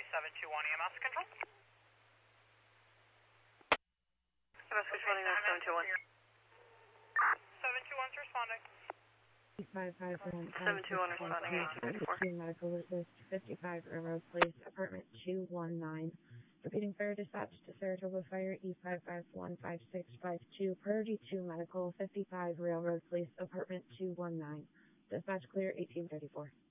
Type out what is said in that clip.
721 EMS control. EMS controlling 721. 721's responding. 721 responding, 824. Medical assist 55 Railroad Place, apartment 219. Repeating fire dispatch to Saratoga Fire E5515652, priority 2 medical 55 Railroad Place, apartment 219. Dispatch clear 1834.